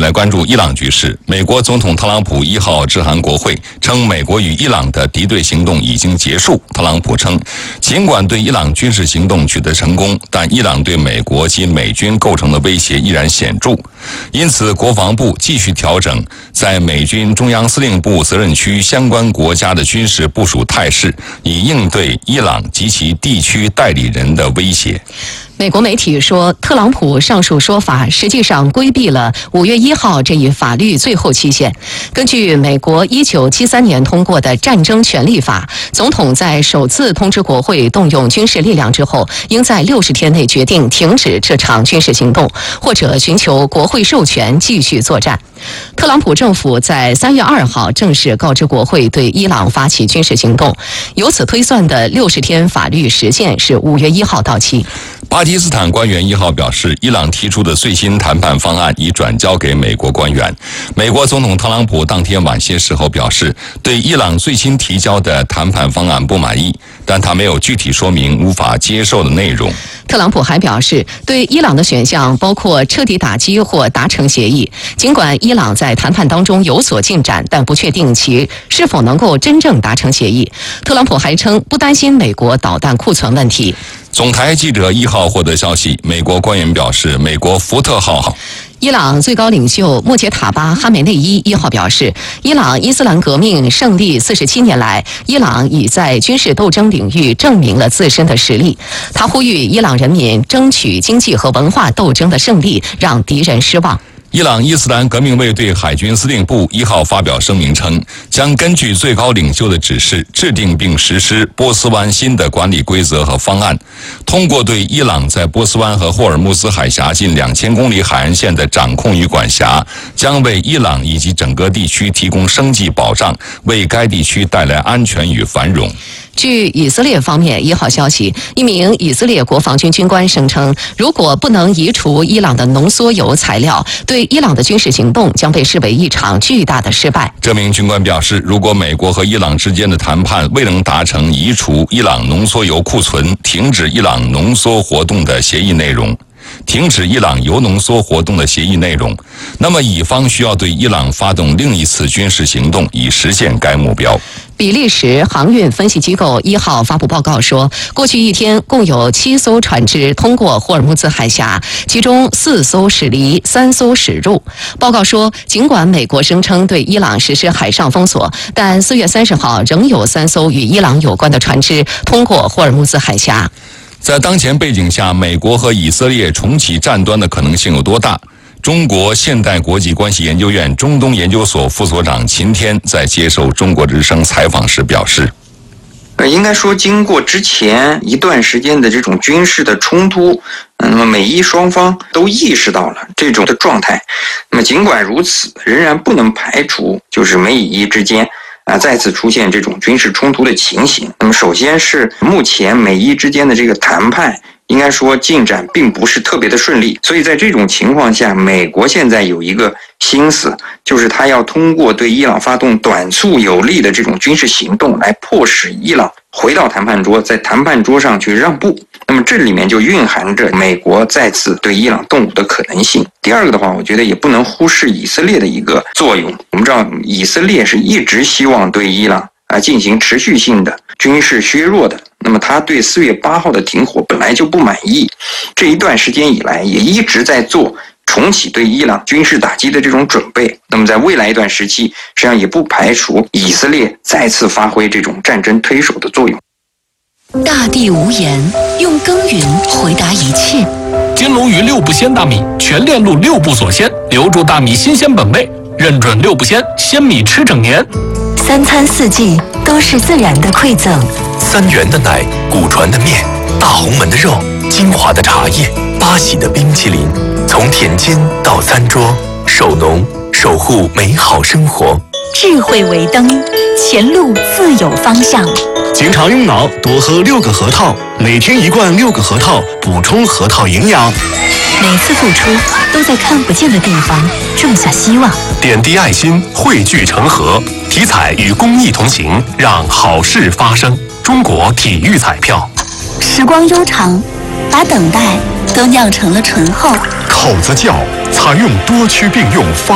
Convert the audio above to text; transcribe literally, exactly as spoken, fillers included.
来关注伊朗局势。美国总统特朗普一号致函国会，称美国与伊朗的敌对行动已经结束。特朗普称，尽管对伊朗军事行动取得成功，但伊朗对美国及美军构成的威胁依然显著。因此，国防部继续调整在美军中央司令部责任区相关国家的军事部署态势，以应对伊朗及其地区代理人的威胁。 美国媒体说，特朗普上述说法实际上规避了五月一号这一法律最后期限。根据美国一九七三年通过的《战争权利法》，总统在首次通知国会动用军事力量之后，应在六十天内决定停止这场军事行动，或者寻求国会授权继续作战。特朗普政府在三月二号正式告知国会对伊朗发起军事行动，由此推算的六十天法律时限是五月一号到期。 巴基斯坦官员一号表示，伊朗提出的最新谈判方案已转交给美国官员。美国总统特朗普当天晚些时候表示，对伊朗最新提交的谈判方案不满意，但他没有具体说明无法接受的内容。 特朗普还表示，对伊朗的选项包括彻底打击或达成协议。尽管伊朗在谈判当中有所进展，但不确定其是否能够真正达成协议。特朗普还称，不担心美国导弹库存问题。 总台记者一号获得消息，美国官员表示，美国福特号伊朗最高领袖穆杰塔巴·哈梅内伊一号表示，伊朗伊斯兰革命胜利四十七年来，伊朗已在军事斗争领域证明了自身的实力。他呼吁伊朗人民争取经济和文化斗争的胜利，让敌人失望。 伊朗伊斯兰革命卫队海军司令部一号发表声明称，将根据最高领袖的指示，制定并实施波斯湾新的管理规则和方案，通过对伊朗在波斯湾和霍尔木兹海峡近两千公里海岸线的掌控与管辖，将为伊朗以及整个地区提供生计保障，为该地区带来安全与繁荣。 据以色列方面一号消息，一名以色列国防军军官声称，如果不能移除伊朗的浓缩铀材料，对伊朗的军事行动将被视为一场巨大的失败。 这名军官表示，如果美国和伊朗之间的谈判未能达成移除伊朗浓缩铀库存、停止伊朗浓缩活动的协议内容，停止伊朗铀浓缩活动的协议内容，那么乙方需要对伊朗发动另一次军事行动，以实现该目标。 比利时航运分析机构一号发布报告说，过去一天共有七艘船只通过霍尔木兹海峡，其中四艘驶离，三艘驶入。报告说，尽管美国声称对伊朗实施海上封锁，但四月三十号仍有三艘与伊朗有关的船只通过霍尔木兹海峡。 在当前背景下，美国和以色列重启战端的可能性有多大？中国现代国际关系研究院中东研究所副所长秦天在接受中国之声采访时表示， 呃，应该说，经过之前一段时间的这种军事的冲突，那么美伊双方都意识到了这种的状态。那么尽管如此，仍然不能排除就是美以伊之间啊再次出现这种军事冲突的情形。那么首先是目前美伊之间的这个谈判，应该说进展并不是特别的顺利，所以在这种情况下，美国现在有一个心思，就是他要通过对伊朗发动短促有力的这种军事行动，来迫使伊朗回到谈判桌，在谈判桌上去让步。那么这里面就蕴含着美国再次对伊朗动武的可能性。第二个的话，我觉得也不能忽视以色列的一个作用。我们知道，以色列是一直希望对伊朗啊进行持续性的军事削弱的。那么他对四月八号的停火本来就不满意，这一段时间以来也一直在做重启对伊朗军事打击的这种准备。那么在未来一段时期，实际上也不排除以色列再次发挥这种战争推手的作用。 大地无言，用耕耘回答一切。 金龙鱼六不鲜大米，全链路六不锁鲜，留住大米新鲜本味，认准六不鲜，鲜米吃整年。 三餐四季都是自然的馈赠。 三元的奶，古传的面，大红门的肉，金华的茶叶，八喜的冰淇淋，从田间到餐桌，守农守护美好生活。 智慧为灯，前路自有方向。 经常用脑，多喝六个核桃，每天一罐六个核桃，补充核桃营养。 每次付出都在看不见的地方种下希望， 点滴爱心，汇聚成河。体彩与公益同行，让好事发生。中国体育彩票。 时光悠长，把等待都酿成了醇厚。 口子窖采用多区并用发